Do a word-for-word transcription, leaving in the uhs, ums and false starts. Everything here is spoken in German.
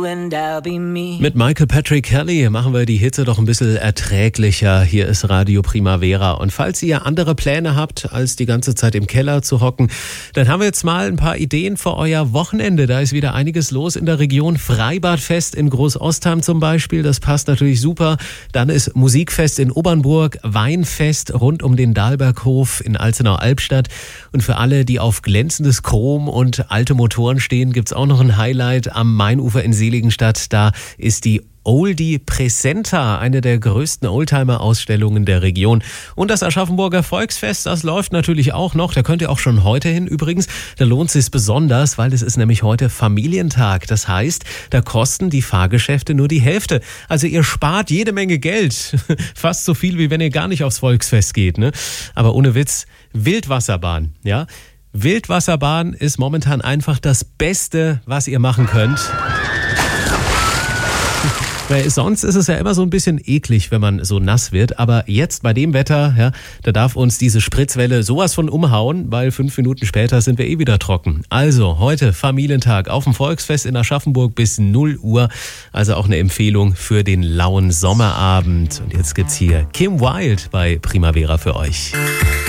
Mit Michael Patrick Kelly machen wir die Hitze doch ein bisschen erträglicher. Hier ist Radio Primavera. Und falls ihr andere Pläne habt, als die ganze Zeit im Keller zu hocken, dann haben wir jetzt mal ein paar Ideen für euer Wochenende. Da ist wieder einiges los in der Region. Freibadfest in Großostheim zum Beispiel, das passt natürlich super. Dann ist Musikfest in Obernburg, Weinfest rund um den Dahlberghof in Alzenau-Albstadt. Und für alle, die auf glänzendes Chrom und alte Motoren stehen, gibt's auch noch ein Highlight am Mainufer in Seligenstadt. Da ist die Oldie Presenta, eine der größten Oldtimer-Ausstellungen der Region. Und das Aschaffenburger Volksfest, das läuft natürlich auch noch. Da könnt ihr auch schon heute hin übrigens. Da lohnt es sich besonders, weil es ist nämlich heute Familientag. Das heißt, da kosten die Fahrgeschäfte nur die Hälfte. Also ihr spart jede Menge Geld. Fast so viel, wie wenn ihr gar nicht aufs Volksfest geht, ne? Aber ohne Witz, Wildwasserbahn, ja? Wildwasserbahn ist momentan einfach das Beste, was ihr machen könnt. Weil sonst ist es ja immer so ein bisschen eklig, wenn man so nass wird. Aber jetzt bei dem Wetter, ja, da darf uns diese Spritzwelle sowas von umhauen, weil fünf Minuten später sind wir eh wieder trocken. Also heute Familientag auf dem Volksfest in Aschaffenburg bis null Uhr. Also auch eine Empfehlung für den lauen Sommerabend. Und jetzt gibt's hier Kim Wilde bei Primavera für euch.